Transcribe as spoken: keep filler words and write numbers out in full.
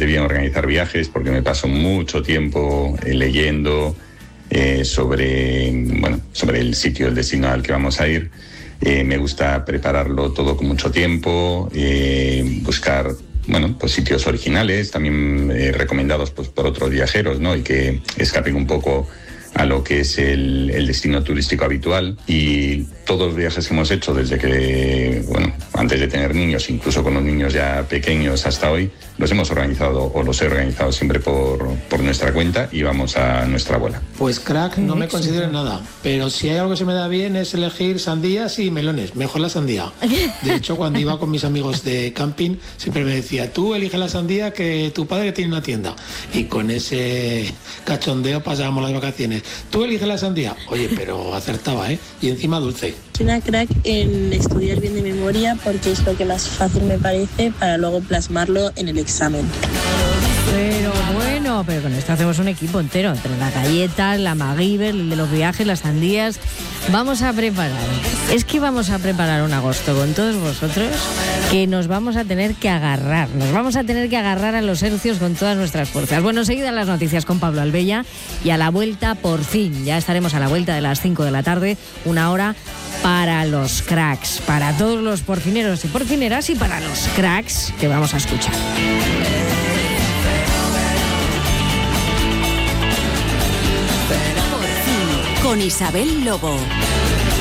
bastante bien organizar viajes porque me paso mucho tiempo eh, leyendo eh, sobre, bueno, sobre el sitio, el destino al que vamos a ir. Eh, me gusta prepararlo todo con mucho tiempo, eh, buscar bueno, pues sitios originales, también eh, recomendados pues, por otros viajeros, ¿no? Y que escapen un poco a lo que es el, el destino turístico habitual. Y todos los viajes que hemos hecho desde que, bueno, antes de tener niños, incluso con los niños ya pequeños hasta hoy, los hemos organizado o los he organizado siempre por, por nuestra cuenta y vamos a nuestra bola. Pues crack, no me considero nada, pero si hay algo que se me da bien es elegir sandías y melones, mejor la sandía. De hecho, cuando iba con mis amigos de camping, siempre me decía, tú elige la sandía que tu padre tiene una tienda. Y con ese cachondeo pasábamos las vacaciones. Tú elige la sandía. Oye, pero acertaba, ¿eh? Y encima dulce. Soy una crack en estudiar bien de memoria porque es lo que más fácil me parece para luego plasmarlo en el examen. Pero bueno, pero con esto hacemos un equipo entero, entre las galletas, la MacGyver, el de los viajes, las sandías. Vamos a preparar, es que vamos a preparar un agosto con todos vosotros que nos vamos a tener que agarrar, nos vamos a tener que agarrar a los hercios con todas nuestras fuerzas. Bueno, enseguida las noticias con Pablo Albella y a la vuelta, por fin, ya estaremos a la vuelta de las cinco de la tarde, una hora para los cracks, para todos los porcineros y porcineras y para los cracks que vamos a escuchar. Con Isabel Lobo.